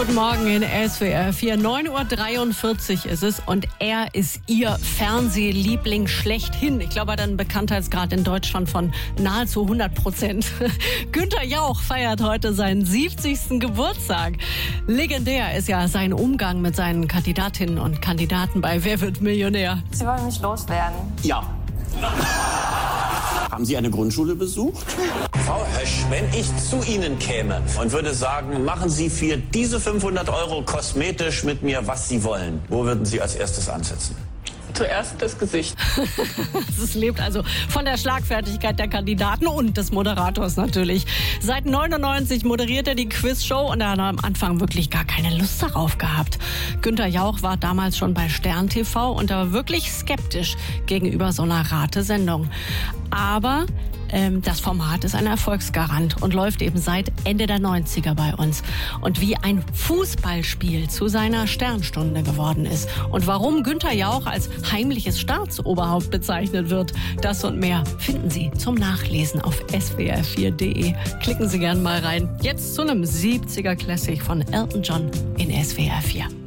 Guten Morgen in SWR 4. 9:43 Uhr ist es und er ist Ihr Fernsehliebling schlechthin. Ich glaube, er hat einen Bekanntheitsgrad in Deutschland von nahezu 100%. Günther Jauch feiert heute seinen 70. Geburtstag. Legendär ist ja sein Umgang mit seinen Kandidatinnen und Kandidaten bei Wer wird Millionär? Sie wollen mich loswerden. Ja. Haben Sie eine Grundschule besucht? Frau Hösch, wenn ich zu Ihnen käme und würde sagen, machen Sie für diese 500 € kosmetisch mit mir, was Sie wollen, wo würden Sie als erstes ansetzen? Zuerst das Gesicht. Es lebt also von der Schlagfertigkeit der Kandidaten und des Moderators natürlich. Seit 99 moderiert er die Quizshow und er hat am Anfang wirklich gar keine Lust darauf gehabt. Günther Jauch war damals schon bei Stern TV und er war wirklich skeptisch gegenüber so einer Ratesendung. Aber das Format ist ein Erfolgsgarant und läuft eben seit Ende der 90er bei uns. Und wie ein Fußballspiel zu seiner Sternstunde geworden ist und warum Günther Jauch als heimliches Staatsoberhaupt bezeichnet wird, das und mehr finden Sie zum Nachlesen auf swr4.de. Klicken Sie gern mal rein. Jetzt zu einem 70er Classic von Elton John in SWR 4.